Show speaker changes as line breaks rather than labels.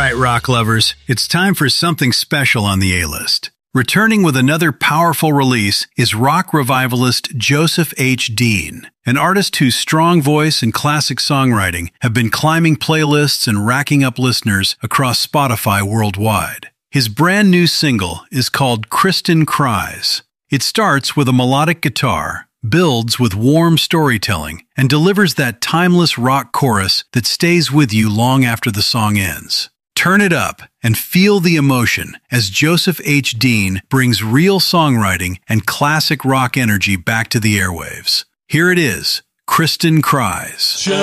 right, rock lovers, it's time for something special on the A-list. Returning with another powerful release is rock revivalist Joseph H. Dean, an artist whose strong voice and classic songwriting have been climbing playlists and racking up listeners across Spotify worldwide. His brand new single is called Kristen Cries. It starts with a melodic guitar, builds with warm storytelling, and delivers that timeless rock chorus that stays with you long after the song ends. Turn it up and feel the emotion as Joseph H. Dean brings real songwriting and classic rock energy back to the airwaves. Here it is, Kristen Cries.